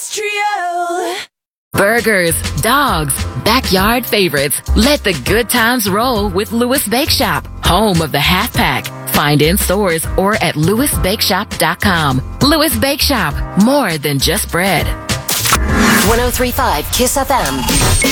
Breakfast Trio. Burgers, dogs, backyard favorites. Let the good times roll with Lewis Bake Shop, home of the half pack. Find in stores or at lewisbakeshop.com. Lewis Bake Shop, more than just bread. 103.5 Kiss FM.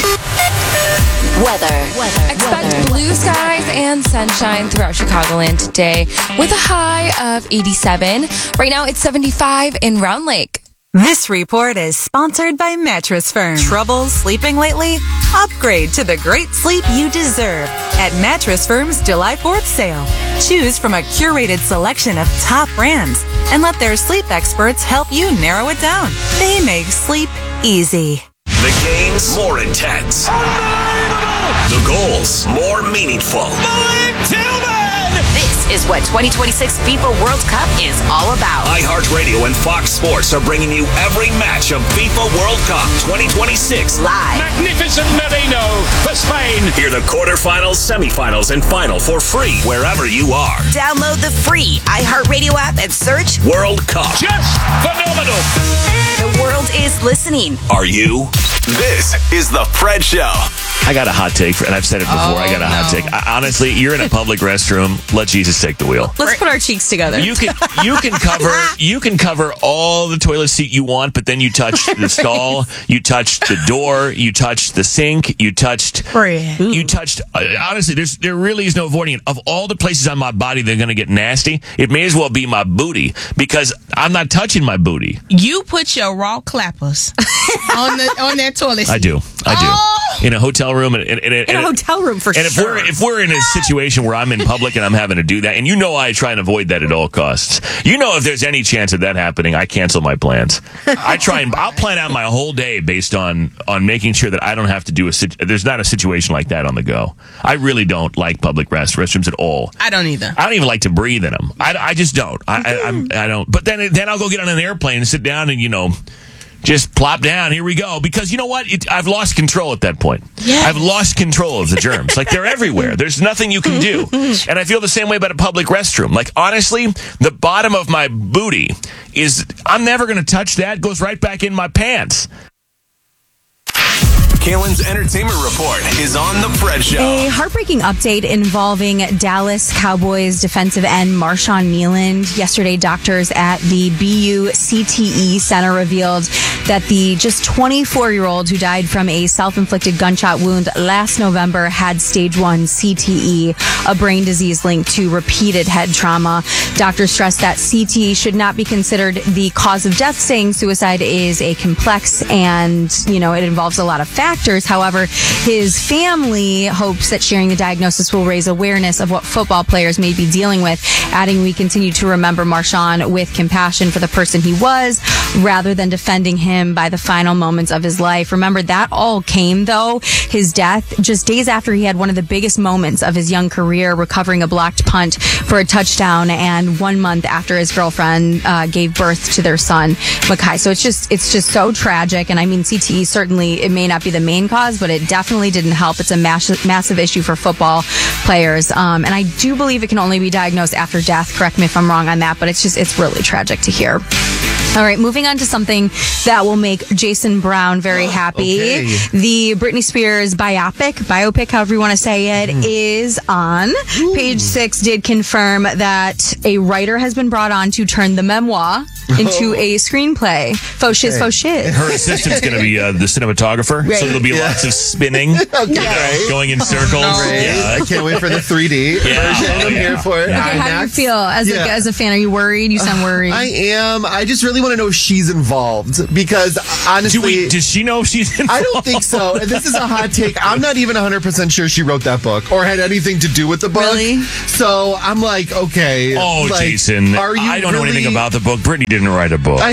Weather. Expect blue skies and sunshine throughout Chicagoland today with a high of 87. Right now it's 75 in Round Lake. This report is sponsored by Mattress Firm. Trouble sleeping lately? Upgrade to the great sleep you deserve at Mattress Firm's July 4th sale. Choose from a curated selection of top brands and let their sleep experts help you narrow it down. They make sleep easy. The games more intense. The goals more meaningful. This is what 2026 FIFA World Cup is all about. iHeartRadio and Fox Sports are bringing you every match of FIFA World Cup 2026 Live. Magnificent Merino for Spain. Hear the quarterfinals, semifinals, and final for free wherever you are. Download the free iHeartRadio app and search World Cup. Just phenomenal. The world is listening. Are you? This is The Fred Show. I got a hot take, and I've said it before. I got a hot take. Honestly, you're in a public restroom. Let Jesus take the wheel. Let's put our cheeks together. You can cover all the toilet seat you want, but then you touch the stall, you touched the door, you touched the sink, you touched. Honestly, there really is no avoiding it. Of all the places on my body that are going to get nasty, it may as well be my booty because I'm not touching my booty. You put your raw clappers on that toilet seat. I do. In a hotel room, in a hotel room for and sure. And if we're in a situation where I'm in public and I'm having to do that, and you know I try and avoid that at all costs. You know if there's any chance of that happening, I cancel my plans. I'll plan out my whole day based on making sure that I don't have to do there's not a situation like that on the go. I really don't like public restrooms at all. I don't either. I don't even like to breathe in them. I just don't. I don't. But then I'll go get on an airplane and sit down and just plop down. Here we go. Because you know what? I've lost control at that point. Yes. I've lost control of the germs. Like, they're everywhere. There's nothing you can do. And I feel the same way about a public restroom. Like, honestly, the bottom of my booty I'm never going to touch that. It goes right back in my pants. Kalen's Entertainment Report is on The Fred Show. A heartbreaking update involving Dallas Cowboys defensive end Marshawn Kneeland. Yesterday, doctors at the BU CTE Center revealed that the just 24-year-old who died from a self-inflicted gunshot wound last November had stage 1 CTE, a brain disease linked to repeated head trauma. Doctors stressed that CTE should not be considered the cause of death, saying suicide is a complex and, it involves a lot of factors. However, his family hopes that sharing the diagnosis will raise awareness of what football players may be dealing with, adding, "We continue to remember Marshawn with compassion for the person he was, rather than defending him by the final moments of his life." Remember, that all came, though, his death, just days after he had one of the biggest moments of his young career, recovering a blocked punt for a touchdown, and 1 month after his girlfriend gave birth to their son, Makai. So it's just so tragic. And I mean, CTE, certainly, it may not be the main cause, but it definitely didn't help. It's a massive issue for football players. And I do believe it can only be diagnosed after death. Correct me if I'm wrong on that, but it's really tragic to hear. All right, moving on to something that will make Jason Brown very happy. Okay. The Britney Spears biopic, however you want to say it, is on. Ooh. Page 6 did confirm that a writer has been brought on to turn the memoir into a screenplay. Faux shiz. And her assistant's going to be the cinematographer, right. So there'll be lots of spinning, going in circles. No. Yeah. I can't wait for the 3D version. I'm here for it. Okay, how do you feel as a fan? Are you worried? You sound worried. I am. I just really want to know if she's involved, because honestly, does she know if she's involved? I don't think so. And this is a hot take. I'm not even 100% sure she wrote that book or had anything to do with the book. Really? So I'm like, okay. Oh, Jason, I don't know anything about the book. Brittany didn't write a book.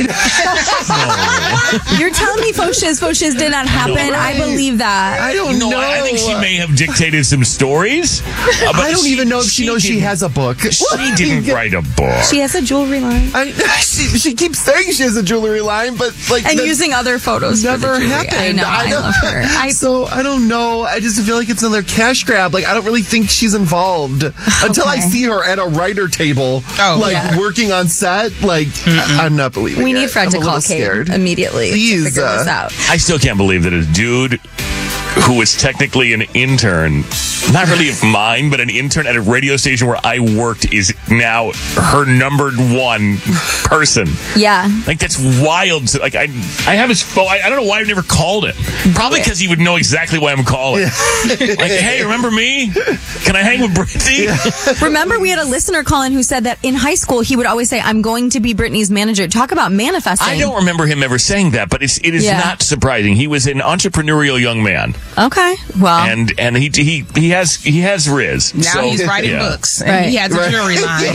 No. You're telling me faux shiz did not happen? No, right. I believe that. I don't know. I think she may have dictated some stories. But I don't even know if she knows she has a book. She didn't write a book. She has a jewelry line. She keeps saying saying she has a jewelry line, but like and using other photos. Never for the happened. I love her. So I don't know. I just feel like it's another cash grab. Like I don't really think she's involved until I see her at a writer table, working on set. Like I'm not believing. We it. need Fred to call Kate immediately. Please, to figure this out. I still can't believe that a dude who was technically an intern, not really of mine, but an intern at a radio station where I worked, is now her number one person. Yeah. Like, that's wild. Like, I have his phone. I don't know why I've never called him. Probably because he would know exactly why I'm calling. Like, hey, remember me? Can I hang with Brittany? Remember, we had a listener call in who said that in high school, he would always say, I'm going to be Brittany's manager. Talk about manifesting. I don't remember him ever saying that, but it is not surprising. He was an entrepreneurial young man. Okay. Well. And he has Riz. Now he's writing books. And he has a jewelry line.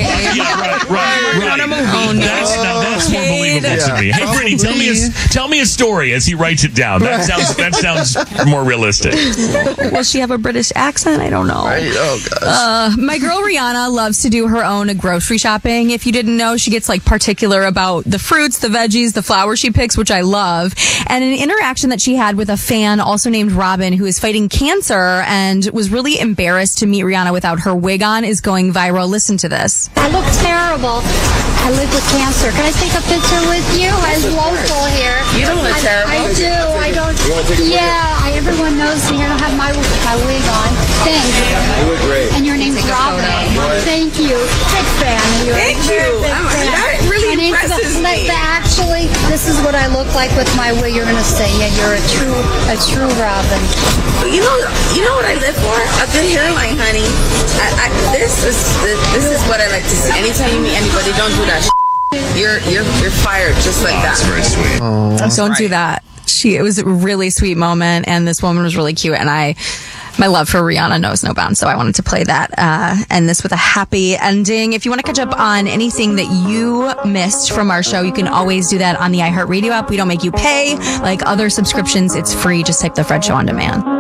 Right. That's more believable to me. Hey, Brittany, tell me a story as he writes it down. That sounds more realistic. Will she have a British accent? I don't know. Right? Oh, gosh. My girl Rihanna loves to do her own grocery shopping. If you didn't know, she gets like particular about the fruits, the veggies, the flowers she picks, which I love. And an interaction that she had with a fan also named Robin, who is fighting cancer and was really embarrassed to meet Rihanna without her wig on, is going viral. Listen to this. I look terrible. I live with cancer. Can I take a picture with you? I'm woeful here. You don't look terrible. I do. I don't. Everyone knows me. I don't have my wig on. Thanks. You look great. And your name's Robin. Thank you. Big fan of yours. Thank you. That really impresses me. But actually, this is what I look like with my wig. You're gonna say, yeah, you're a true Robin. You know what I live for? A good hairline, honey. This is what I like to see. Anytime you meet anybody, don't do that. You're fired just like that. That's very sweet. Don't do that. It was a really sweet moment, and this woman was really cute, and my love for Rihanna knows no bounds, so I wanted to play that, end this with a happy ending. If you want to catch up on anything that you missed from our show, you can always do that on the iHeartRadio app. We don't make you pay. Like other subscriptions, it's free. Just type The Fred Show on demand.